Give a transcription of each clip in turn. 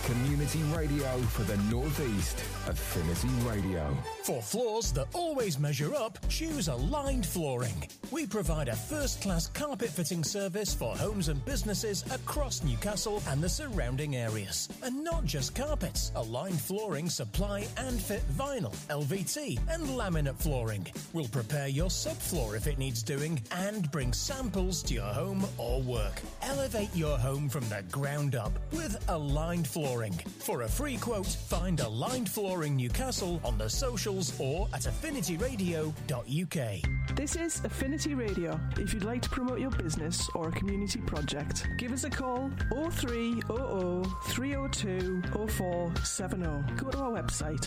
Community radio for the Northeast. Affinity Radio. For floors that always measure up, choose Aligned Flooring. We provide a first-class carpet fitting service for homes and businesses across Newcastle and the surrounding areas. And not just carpets. Aligned Flooring supply and fit vinyl, LVT and laminate flooring. We'll prepare your subfloor if it needs doing and bring samples to your home or work. Elevate your home from the ground up with Aligned Flooring. For a free quote, find Aligned Flooring Newcastle on the socials or at affinityradio.uk. This is Affinity Radio. If you'd like to promote your business or a community project, give us a call 0300 302 0470. Go to our website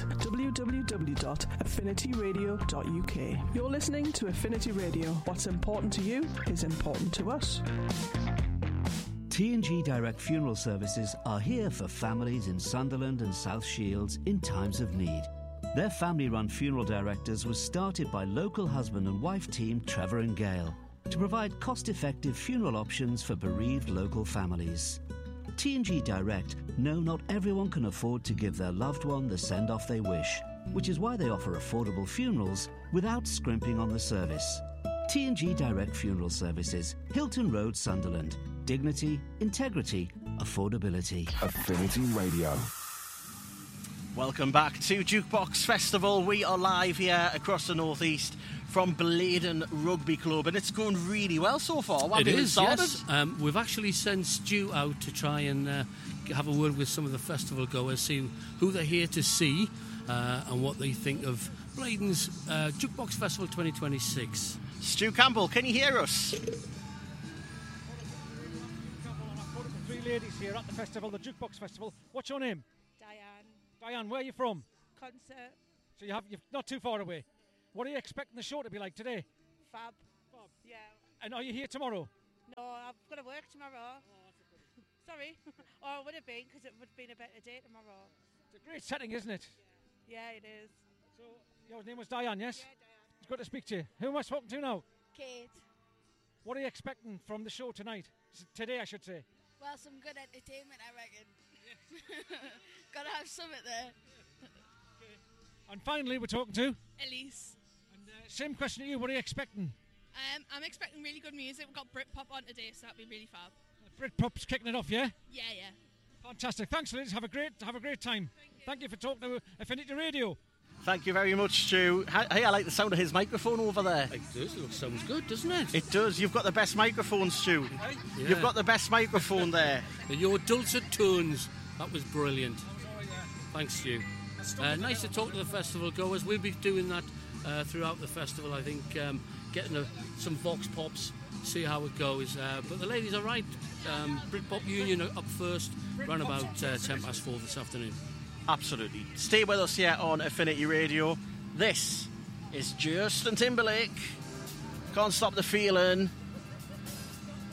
www.affinityradio.uk. You're listening to Affinity Radio. What's important to you is important to us. T&G Direct Funeral Services are here for families in Sunderland and South Shields in times of need. Their family-run funeral directors was started by local husband and wife team Trevor and Gail to provide cost-effective funeral options for bereaved local families. T&G Direct know not everyone can afford to give their loved one the send-off they wish, which is why they offer affordable funerals without scrimping on the service. T&G Direct Funeral Services, Hilton Road, Sunderland. Dignity, integrity, affordability. Affinity Radio. Welcome back to Jukebox Festival. We are live here across the Northeast from Bladen Rugby Club, and it's going really well so far. It is, yes. We've actually sent Stu out to try and have a word with some of the festival goers, see who they're here to see and what they think of Bladen's Jukebox Festival 2026. Stu Campbell, can you hear us? Three ladies here at the festival, the Jukebox Festival. What's your name? Diane. Diane, where are you from? Concert. So you're not too far away. What are you expecting the show to be like today? Fab. Yeah. And are you here tomorrow? No, I've got to work tomorrow. Sorry. Or I would have been, because it would have been a better day tomorrow. It's a great setting, isn't it? Yeah, it is. So your name was Diane, yes? Yeah, Diane. It's good to speak to you. Who am I talking to now? Kate. What are you expecting from the show tonight? Today, I should say. Well, some good entertainment, I reckon. Gotta have something there. And finally, we're talking to Elise. And same question to you. What are you expecting? I'm expecting really good music. We've got Britpop on today, so that'll be really fab. Britpop's kicking it off, yeah? Yeah. Fantastic. Thanks, ladies. Have a great time. Thank you for talking to Affinity Radio. Thank you very much, Stu. Hey, I like the sound of his microphone over there. It does. It sounds good, doesn't it? It does. You've got the best microphone, Stu. Yeah. You've got the best microphone there. Your dulcet tones. That was brilliant. Thanks, Stu. Nice to talk to the festival goers. We'll be doing that throughout the festival, I think, getting some vox pops, see how it goes. But the ladies are right. Britpop Union are up first, around about 4:10 this afternoon. Absolutely. Stay with us here on Affinity Radio. This is Justin Timberlake. Can't Stop the Feeling.